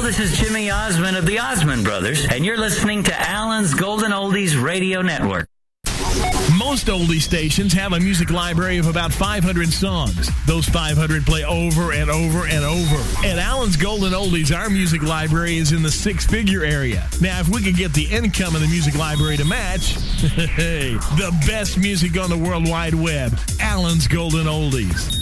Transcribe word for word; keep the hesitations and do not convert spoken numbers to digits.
Hello, this is Jimmy Osmond of the Osmond Brothers, and you're listening to Alan's Golden Oldies Radio Network. Most oldie stations have a music library of about five hundred songs. Those five hundred play over and over and over. At Alan's Golden Oldies, our music library is in the six-figure area. Now, if we could get the income of the music library to match, hey, the best music on the World Wide Web, Alan's Golden Oldies.